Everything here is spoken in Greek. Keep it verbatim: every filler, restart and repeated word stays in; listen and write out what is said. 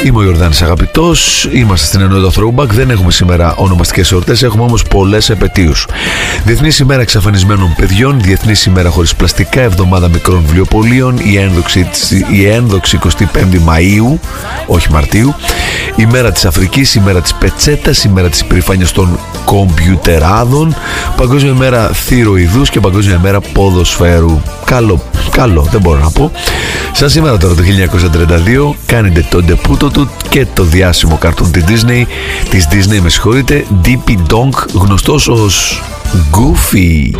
Είμαι ο Ιορδάνης Αγαπητός, είμαστε στην ενότητα Throwback. Δεν έχουμε σήμερα ονομαστικές εορτές, έχουμε όμως πολλές επετείους. Διεθνής ημέρα εξαφανισμένων παιδιών, Διεθνής ημέρα χωρίς πλαστικά, Εβδομάδα μικρών βιβλιοπωλείων, η ένδοξη, η ένδοξη εικοστή πέμπτη Μαΐου, όχι Μαρτίου, η μέρα της Αφρικής, η μέρα της πετσέτας, η μέρα της υπερηφάνειας των κομπιουτεράδων, Παγκόσμια ημέρα θηροειδούς και Παγκόσμια ημέρα ποδοσφαίρου. Καλό, καλό, δεν μπορώ να πω. Σαν σήμερα τώρα το χίλια εννιακόσια τριάντα δύο κάνετε το ντεπούτο του και το διάσημο καρτούν της Disney, της Disney με συγχωρείτε, Dippy Donk, γνωστός ως Goofy.